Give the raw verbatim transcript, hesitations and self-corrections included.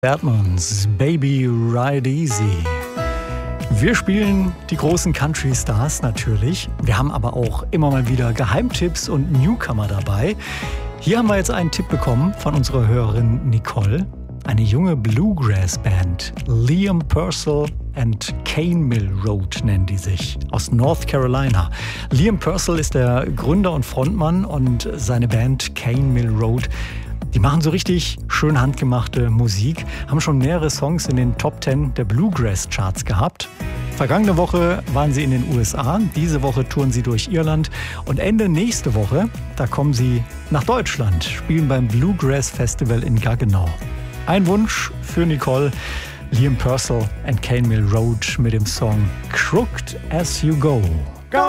Erdmanns Baby Ride Easy. Wir spielen die großen Country-Stars natürlich. Wir haben aber auch immer mal wieder Geheimtipps und Newcomer dabei. Hier haben wir jetzt einen Tipp bekommen von unserer Hörerin Nicole. Eine junge Bluegrass-Band, Liam Purcell and Cane Mill Road nennen die sich, aus North Carolina. Liam Purcell ist der Gründer und Frontmann und seine Band Cane Mill Road, die machen so richtig schön handgemachte Musik, haben schon mehrere Songs in den Top Ten der Bluegrass-Charts gehabt. Vergangene Woche waren sie in den U S A, diese Woche touren sie durch Irland und Ende nächste Woche, da kommen sie nach Deutschland, spielen beim Bluegrass Festival in Gaggenau. Ein Wunsch für Nicole, Liam Purcell and Cane Mill Road mit dem Song Crooked As You Go.